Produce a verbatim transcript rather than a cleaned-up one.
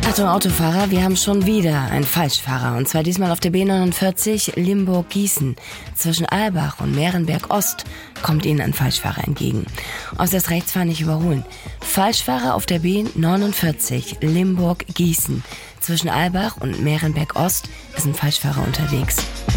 Achtung Autofahrer, wir haben schon wieder einen Falschfahrer. Und zwar diesmal auf der B neunundvierzig Limburg-Gießen. Zwischen Albach und Meerenberg-Ost kommt Ihnen ein Falschfahrer entgegen. Aus das Rechtsfahren nicht überholen. Falschfahrer auf der B neunundvierzig Limburg-Gießen. Zwischen Albach und Meerenberg-Ost ist ein Falschfahrer unterwegs.